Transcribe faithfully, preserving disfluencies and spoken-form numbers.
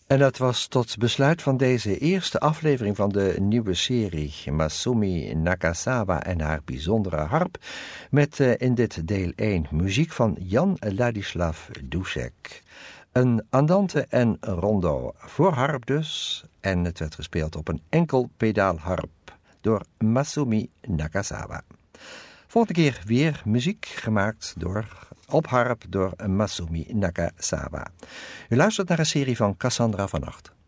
En dat was tot besluit van deze eerste aflevering van de nieuwe serie Masumi Nakazawa en haar bijzondere harp, met uh, in dit deel één muziek van Jan Ladislav Dušek. Een andante en rondo voor harp dus, en het werd gespeeld op een enkel pedaalharp door Masumi Nakazawa. Volgende keer weer muziek gemaakt door, op harp door Masumi Nakazawa. U luistert naar een serie van Cassandra van Acht.